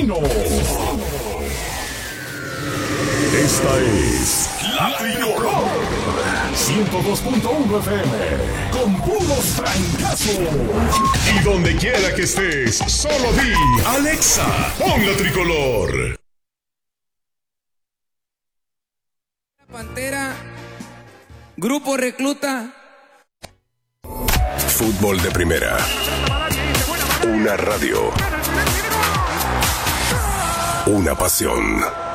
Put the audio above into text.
Camerino. Esta es La Tricolor 102.1 FM con puros trancazos. Y donde quiera que estés, solo di Alexa, pon La Tricolor. Pantera, Grupo Recluta. Fútbol de primera. Una radio. Una pasión.